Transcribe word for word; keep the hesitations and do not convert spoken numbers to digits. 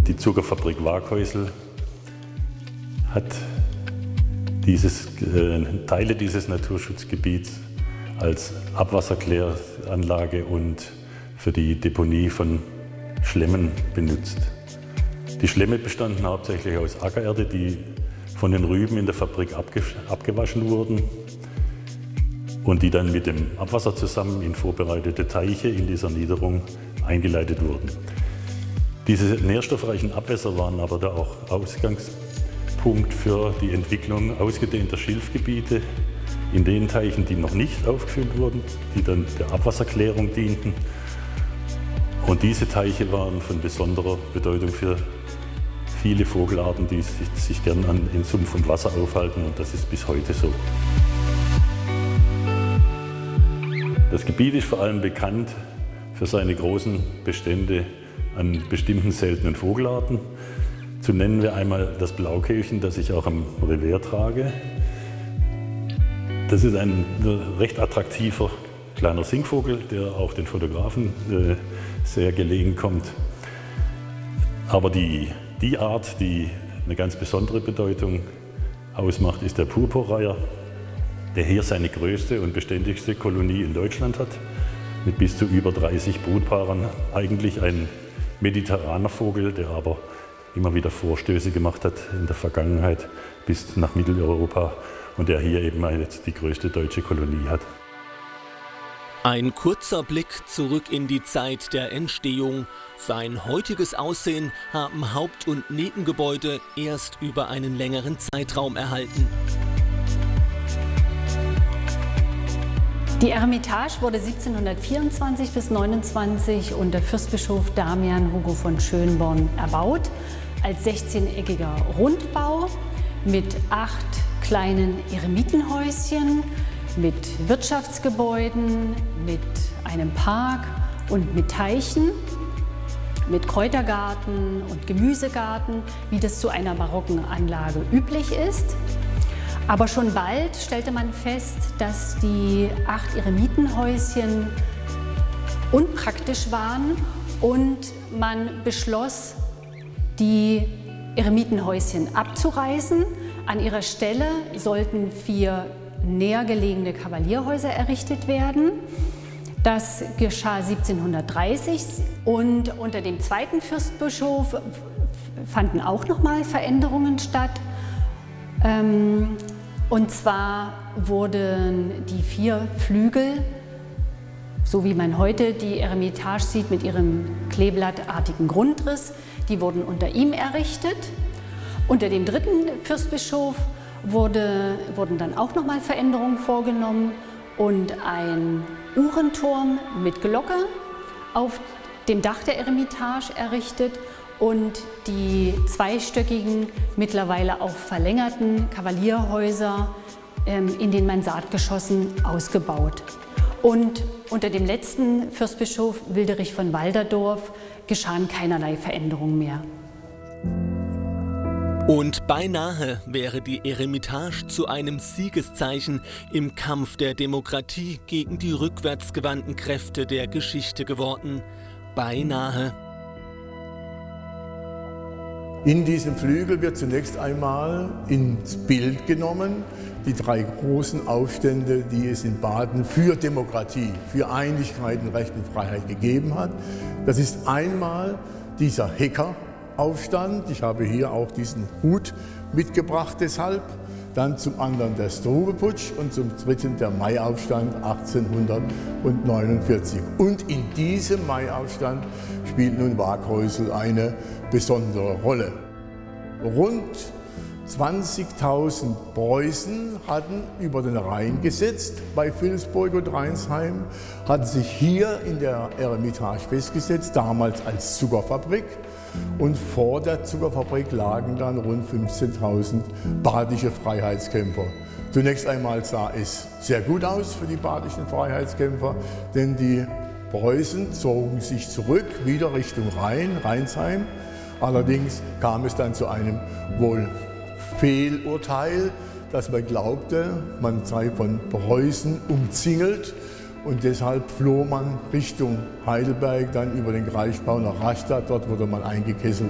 Die Zuckerfabrik Waaghäusel hat dieses, äh, Teile dieses Naturschutzgebiets als Abwasserkläranlage und für die Deponie von Schlemmen benutzt. Die Schlemme bestanden hauptsächlich aus Ackererde, die von den Rüben in der Fabrik abge abgewaschen wurden und die dann mit dem Abwasser zusammen in vorbereitete Teiche in dieser Niederung eingeleitet wurden. Diese nährstoffreichen Abwässer waren aber da auch Ausgangspunkt für die Entwicklung ausgedehnter Schilfgebiete in den Teichen, die noch nicht aufgefüllt wurden, die dann der Abwasserklärung dienten. Und diese Teiche waren von besonderer Bedeutung für viele Vogelarten, die sich, sich gern an, in Sumpf und Wasser aufhalten, und das ist bis heute so. Das Gebiet ist vor allem bekannt für seine großen Bestände an bestimmten seltenen Vogelarten. Zu nennen wir einmal das Blaukehlchen, das ich auch am Revers trage. Das ist ein recht attraktiver kleiner Singvogel, der auch den Fotografen äh, sehr gelegen kommt. Aber die, die Art, die eine ganz besondere Bedeutung ausmacht, ist der Purpurreiher, der hier seine größte und beständigste Kolonie in Deutschland hat, mit bis zu über dreißig Brutpaaren. Eigentlich ein mediterraner Vogel, der aber immer wieder Vorstöße gemacht hat in der Vergangenheit bis nach Mitteleuropa und der hier eben jetzt die größte deutsche Kolonie hat. Ein kurzer Blick zurück in die Zeit der Entstehung. Sein heutiges Aussehen haben Haupt- und Nebengebäude erst über einen längeren Zeitraum erhalten. Die Eremitage wurde siebzehnhundertvierundzwanzig bis neunundzwanzig unter Fürstbischof Damian Hugo von Schönborn erbaut, als sechzehneckiger Rundbau mit acht kleinen Eremitenhäuschen, mit Wirtschaftsgebäuden, mit einem Park und mit Teichen, mit Kräutergarten und Gemüsegarten, wie das zu einer barocken Anlage üblich ist. Aber schon bald stellte man fest, dass die acht Eremitenhäuschen unpraktisch waren und man beschloss, die Eremitenhäuschen abzureißen. An ihrer Stelle sollten vier näher gelegene Kavalierhäuser errichtet werden. Das geschah siebzehnhundertdreißig und unter dem zweiten Fürstbischof fanden auch noch mal Veränderungen statt. Ähm, Und zwar wurden die vier Flügel, so wie man heute die Eremitage sieht, mit ihrem kleeblattartigen Grundriss, die wurden unter ihm errichtet. Unter dem dritten Fürstbischof wurde, wurden dann auch nochmal Veränderungen vorgenommen und ein Uhrenturm mit Glocke auf dem Dach der Eremitage errichtet und die zweistöckigen, mittlerweile auch verlängerten Kavalierhäuser ähm, in den Mansardgeschossen ausgebaut. Und unter dem letzten Fürstbischof Wilderich von Walderdorf geschahen keinerlei Veränderungen mehr. Und beinahe wäre die Eremitage zu einem Siegeszeichen im Kampf der Demokratie gegen die rückwärtsgewandten Kräfte der Geschichte geworden. Beinahe. In diesem Flügel wird zunächst einmal ins Bild genommen die drei großen Aufstände, die es in Baden für Demokratie, für Einigkeit und Recht und Freiheit gegeben hat. Das ist einmal dieser Hecker-Aufstand. Ich habe hier auch diesen Hut mitgebracht deshalb. Dann zum anderen der Struve-Putsch und zum dritten der Maiaufstand achtzehnhundertneunundvierzig. Und in diesem Maiaufstand spielt nun Waaghäusel eine besondere Rolle. Rund zwanzigtausend Preußen hatten über den Rhein gesetzt bei Vilsburg und Rheinsheim, hatten sich hier in der Eremitage festgesetzt, damals als Zuckerfabrik. Und vor der Zuckerfabrik lagen dann rund fünfzehntausend badische Freiheitskämpfer. Zunächst einmal sah es sehr gut aus für die badischen Freiheitskämpfer, denn die Preußen zogen sich zurück, wieder Richtung Rhein, Rheinsheim. Allerdings kam es dann zu einem wohl Fehlurteil, dass man glaubte, man sei von Preußen umzingelt. Und deshalb floh man Richtung Heidelberg, dann über den Kreischgau nach Rastatt. Dort wurde man eingekesselt